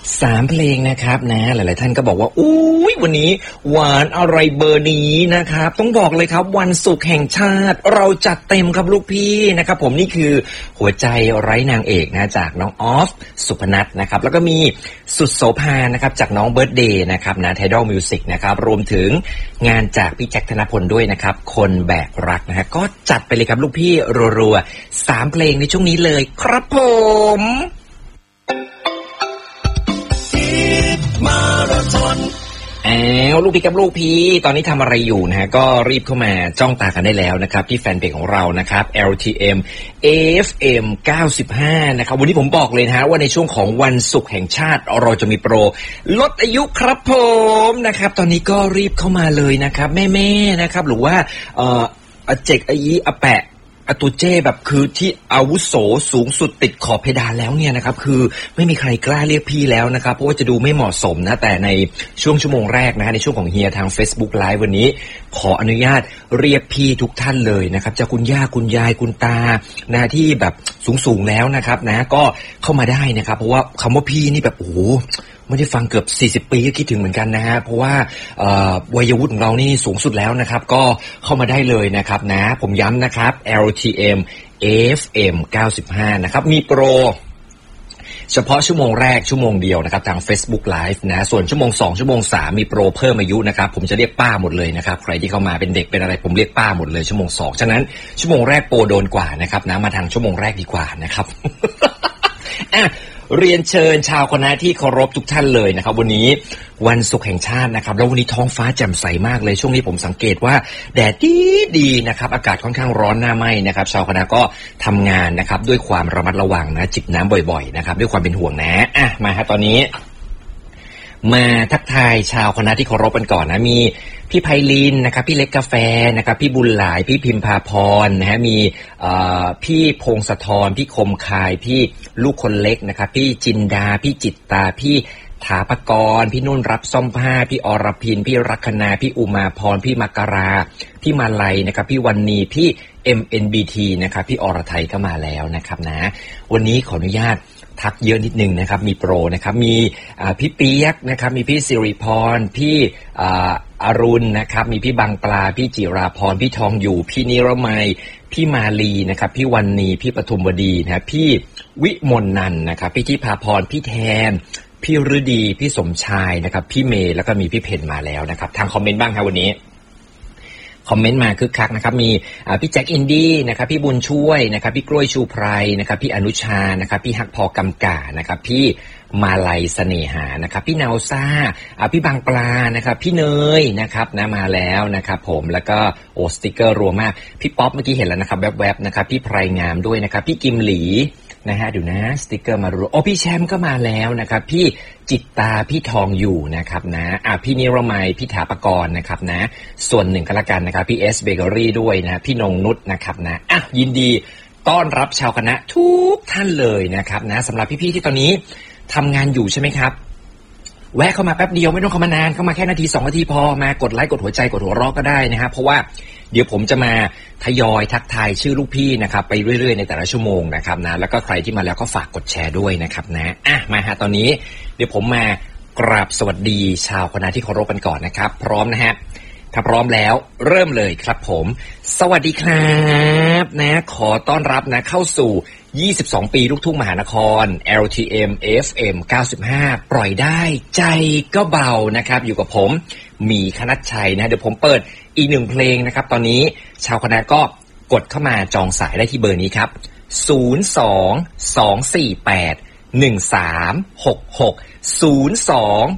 3 เพลงนะครับนะหลายๆท่านก็บอกว่าอุ้ยวันนี้หวานอะไรเบอร์นี้นะครับต้องบอกเลยครับวันศุกร์แห่งชาติเราจัดเต็มครับลูกพี่นะครับผมนี่คือหัวใจไร้นางเอกนะจากน้องออฟสุพนัทนะครับแล้วก็มีสุดโสภานะครับจากน้องเบิร์ธเดย์นะครับนะไทดอลมิวสิกนะครับรวมถึงงานจากพี่แจ็คธนพลด้วยนะครับคนแบกรักนะฮะก็จัดไปเลยครับลูกพี่รัวๆ3 เพลงในช่วงนี้เลยครับผมมาราธอนลูกพี่กับลูกพี่ตอนนี้ทำอะไรอยู่นะฮะก็รีบเข้ามาจ้องตากันได้แล้วนะครับที่แฟนเพจของเรานะครับ LTM AFM 95นะครับวันนี้ผมบอกเลยนะฮะว่าในช่วงของวันศุกร์แห่งชาติเราจะมีโปรลดอายุครับผมนะครับตอนนี้ก็รีบเข้ามาเลยนะครับแม่ๆนะครับหรือว่าอาเจกอายีอาแปะตัวเจ้แบบคือที่อาวุโสสูงสุดติดขอบเพดานแล้วเนี่ยนะครับคือไม่มีใครกล้าเรียกพี่แล้วนะครับเพราะว่าจะดูไม่เหมาะสมนะแต่ในช่วงชั่วโมงแรกนะฮะในช่วงของเฮียทาง Facebook Live วันนี้ขออนุญาตเรียกพี่ทุกท่านเลยนะครับจะคุณย่าคุณยายคุณตานะที่แบบสูงแล้วนะครับนะก็เข้ามาได้นะครับเพราะว่าคำว่าพี่นี่แบบโอ้โหไม่ได้ฟังเกือบ40 ปีก็คิดถึงเหมือนกันนะฮะเพราะว่าวัยวุฒิของเรานี่สูงสุดแล้วนะครับก็เข้ามาได้เลยนะครับนะผมย้ำนะครับ LTM AFM 95นะครับมีโปรเฉพาะชั่วโมงแรกชั่วโมงเดียวนะครับทาง Facebook Live นะส่วนชั่วโมง2ชั่วโมง3มีโปรเพิ่มอายุนะครับผมจะเรียกป้าหมดเลยนะครับใครที่เข้ามาเป็นเด็กเป็นอะไรผมเรียกป้าหมดเลยชั่วโมง2ฉะนั้นชั่วโมงแรกโปรโดนกว่านะครับนะมาทางชั่วโมงแรกดีกว่านะครับ เรียนเชิญชาวคณะที่เคารพทุกท่านเลยนะครับวันนี้วันศุกร์แห่งชาตินะครับแล้ววันนี้ท้องฟ้าแจ่มใสมากเลยช่วงนี้ผมสังเกตว่าแดดดีนะครับอากาศค่อนข้างร้อนหน้าไหม้นะครับชาวคณะก็ทำงานนะครับด้วยความระมัดระวังนะจิบน้ำบ่อยๆนะครับด้วยความเป็นห่วงนะมาฮะตอนนี้มาทักทายชาวคณะที่เคารพกันก่อนนะมีพี่ไพลินนะครับพี่เล็กกาแฟนะครับพี่บุญหลายพี่พิมพาพรนะฮะมีพี่พงศธรพี่คมคายพี่ลูกคนเล็กนะครับพี่จินดาพี่จิตตาพี่ถาปกรพี่นุ่นรับซ่อมผ้าพี่อรพินพี่รักนาพี่อุมาพรพี่มกราพี่มาลัยนะครับพี่วันนีพี่ MNBT นะครับพี่อรไทยก็มาแล้วนะครับนะวันนี้ขออนุญาตทักเยอะนิดนึงนะครับมีโปรนะครับมีพี่เปียกนะครับมีพี่สิริพรพี่อรุณนะครับมีพี่บางปลาพี่จิราพรพี่ทองอยู่พี่นิรมัยพี่มาลีนะครับพี่วันนีพี่ปทุมวดีนะพี่วิมลนันท์นะครับพี่ทิพาพรพี่แทนพี่ฤดีพี่สมชายนะครับพี่เมย์แล้วก็มีพี่เพนมาแล้วนะครับทางคอมเมนต์บ้างครับวันนี้คอมเมนต์มาคึกคักนะครับมีพี่แจ็คอินดี้นะครับพี่บุญช่วยนะครับพี่กล้วยชูไพรนะครับพี่อนุชานะครับพี่ฮักพอกำก่านะครับพี่มาลัยเสน่หานะครับพี่นาวซ่าพี่บางปลานะครับพี่เนยนะครับนะมาแล้วนะครับผมแล้วก็สติกเกอร์รัวมากพี่ป๊อปเมื่อกี้เห็นแล้วนะครับแวบๆนะครับพี่ไพรงามด้วยนะครับพี่กิมหลีนะฮะดูนะสติกเกอร์มารัวพี่แชมป์ก็มาแล้วนะครับพี่จิตตาพี่ทองอยู่นะครับนะพี่นิรมัยพี่ถาปกรณ์นะครับนะส่วนหนึ่งก็แล้วกันนะครับพี่เอสเบเกอรี่ด้วยนะพี่นงนุชนะครับนะยินดีต้อนรับชาวคณะทุกท่านเลยนะครับนะสำหรับพี่ๆที่ตอนนี้ทำงานอยู่ใช่ไหมครับแวะเข้ามาแป๊บเดียวไม่ต้องเข้ามานานเข้ามาแค่นาที2 นาทีพอมากดไลค์กดหัวใจกดหัวเราะก็ได้นะฮะเพราะว่าเดี๋ยวผมจะมาทยอยทักทายชื่อลูกพี่นะครับไปเรื่อยๆในแต่ละชั่วโมงนะครับนะแล้วก็ใครที่มาแล้วก็ฝากกดแชร์ด้วยนะครับนะมาฮะตอนนี้เดี๋ยวผมมากราบสวัสดีชาวคณะที่เคารพกันก่อนนะครับพร้อมนะฮะถ้าพร้อมแล้วเริ่มเลยครับผมสวัสดีครับนะขอต้อนรับนะเข้าสู่22 ปีลูกทุ่งมหานคร LTM FM 95ปล่อยได้ใจก็เบานะครับอยู่กับผมหมีคณัชชัยนะเดี๋ยวผมเปิดอีก1 เพลงนะครับตอนนี้ชาวคณะก็กดเข้ามาจองสายได้ที่เบอร์นี้ครับ02 248 1366 02